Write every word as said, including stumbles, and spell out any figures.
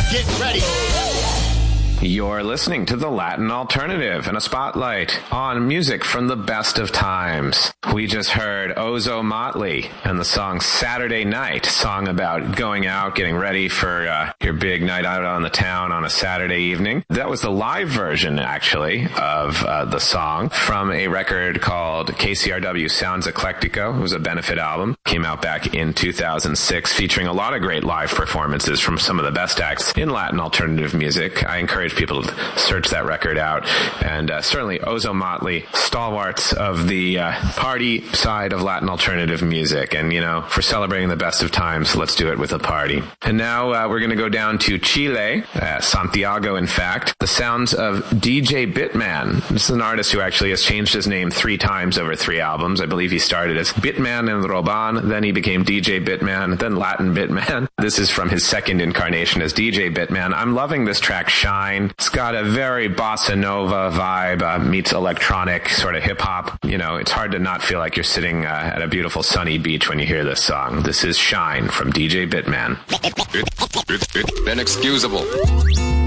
Get ready. You're listening to The Latin Alternative and a spotlight on music from the best of times. We just heard Ozo Motley and the song Saturday Night, song about going out, getting ready for uh, your big night out on the town on a Saturday evening. That was the live version, actually, of uh, the song from a record called K C R W Sounds Eclectico. It was a benefit album. Came out back in two thousand six, featuring a lot of great live performances from some of the best acts in Latin alternative music. I encourage people to search that record out. And uh, certainly Ozo Motley, stalwarts of the uh, party side of Latin alternative music. And, you know, for celebrating the best of times, let's do it with a party. And now uh, we're going to go down to Chile, uh, Santiago, in fact. The sounds of D J Bitman. This is an artist who actually has changed his name three times over three albums. I believe he started as Bitman and Roban, then he became D J Bitman, then Latin Bitman. This is from his second incarnation as D J Bitman. I'm loving this track, Shine. It's got a very bossa nova vibe, uh, meets electronic sort of hip-hop. You know, it's hard to not feel like you're sitting uh, at a beautiful sunny beach when you hear this song. This is Shine from D J Bitman. It, it, it's inexcusable.